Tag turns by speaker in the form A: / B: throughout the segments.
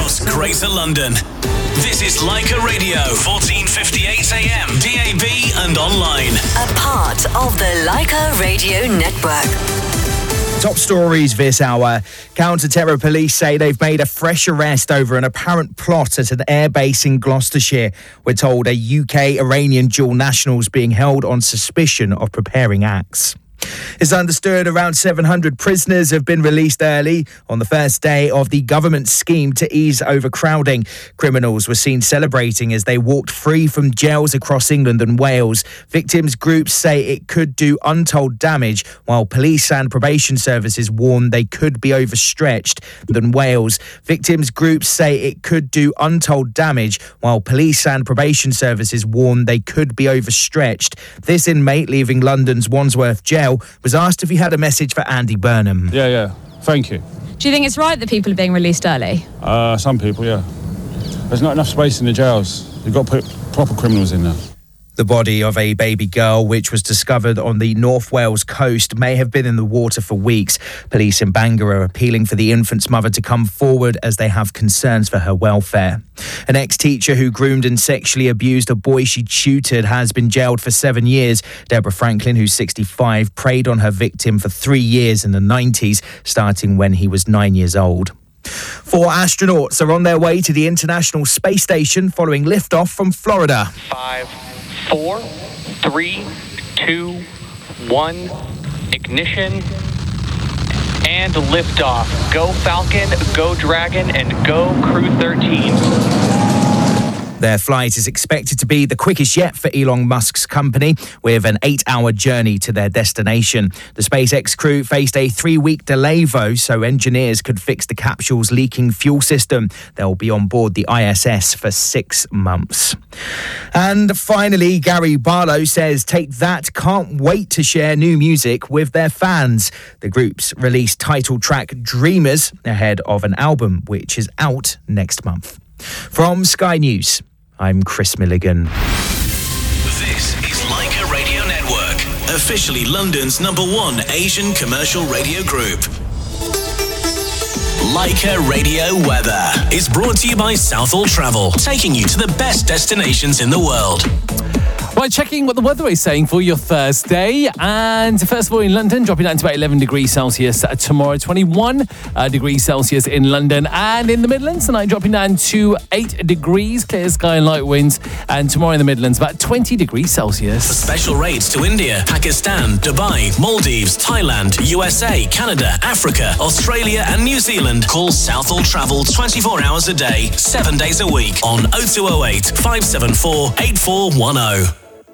A: across Greater London. This is Leica Radio, 1458 AM, DAB and online.
B: A part of the Leica Radio Network.
C: Top stories this hour. Counter-terror police say they've made a fresh arrest over an apparent plot at an airbase in Gloucestershire. We're told a UK Iranian dual national is being held on suspicion of preparing acts. It's understood around 700 prisoners have been released early on the first day of the government scheme to ease overcrowding. Criminals were seen celebrating as they walked free from jails across England and Wales. Victims' groups say it could do untold damage, while police and probation services warn they could be overstretched. In Wales, victims' groups say it could do untold damage, while police and probation services warn they could be overstretched. This inmate leaving London's Wandsworth jail was asked if he had a message for Andy Burnham.
D: Yeah. Thank you.
E: Do you think it's right that people are being released early?
D: Some people, yeah. There's not enough space in the jails. You've got to put proper criminals in there.
C: The body of a baby girl, which was discovered on the North Wales coast, may have been in the water for weeks. Police in Bangor are appealing for the infant's mother to come forward as they have concerns for her welfare. An ex-teacher who groomed and sexually abused a boy she tutored has been jailed for 7 years. Deborah Franklin, who's 65, preyed on her victim for 3 years in the 90s, starting when he was 9 years old. 4 astronauts are on their way to the International Space Station following liftoff from Florida.
F: 5, 4, 3, 2, 1, ignition, and liftoff. Go Falcon, go Dragon, and go Crew 13.
C: Their flight is expected to be the quickest yet for Elon Musk's company, with an 8-hour journey to their destination. The SpaceX crew faced a 3-week delay, though, so engineers could fix the capsule's leaking fuel system. They'll be on board the ISS for 6 months. And finally, Gary Barlow says Take That can't wait to share new music with their fans. The group's released title track Dreamers ahead of an album which is out next month. From Sky News, I'm Chris Milligan.
A: This is Leica Radio Network, officially London's #1 Asian commercial radio group. Leica Radio Weather is brought to you by Southall Travel, taking you to the best destinations in the world.
G: Right, checking what the weather is saying for your Thursday. And first of all, in London, dropping down to about 11 degrees Celsius tomorrow, 21 degrees Celsius in London. And in the Midlands tonight, dropping down to 8 degrees, clear sky and light winds. And tomorrow in the Midlands, about 20 degrees Celsius.
A: For special rates to India, Pakistan, Dubai, Maldives, Thailand, USA, Canada, Africa, Australia and New Zealand, call Southall Travel 24 hours a day, 7 days a week on 0208 574 8410.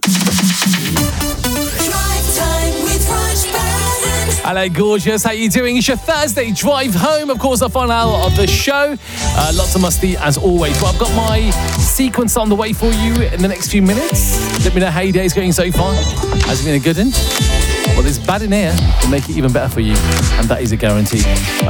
G: Hello, gorgeous. How you doing? It's your Thursday drive home. Of course, the final hour of the show. Lots of musty, as always. But I've got my sequence on the way for you in the next few minutes. Let me know how your day's going so far. Has it been a good one? Well, there's bad in here will make it even better for you. And that is a guarantee.